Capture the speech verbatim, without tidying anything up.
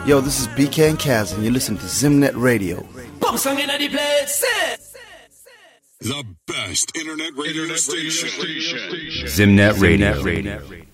Yo, this is B K and Kaz, and you listen to Zimnet Radio. Pump song in the place. The best internet radio, internet station. Zimnet Radio.